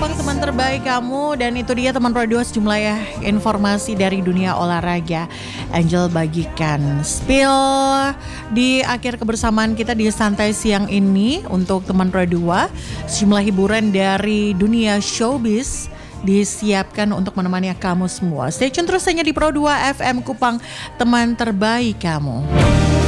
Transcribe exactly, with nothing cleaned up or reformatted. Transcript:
Kupang teman terbaik kamu. Dan itu dia teman Pro dua sejumlah ya informasi dari dunia olahraga Angel bagikan. Spill di akhir kebersamaan kita di Santai Siang ini untuk teman Pro dua, sejumlah hiburan dari dunia showbiz disiapkan untuk menemani kamu semua. Stay tune terus hanya di Pro dua F M Kupang, teman terbaik kamu.